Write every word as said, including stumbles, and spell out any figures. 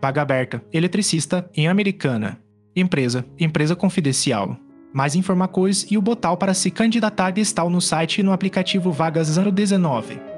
Vaga aberta, eletricista em Americana. Empresa, empresa confidencial. Mais informações e o botão para se candidatar está no site e no aplicativo Vagas zero dezenove.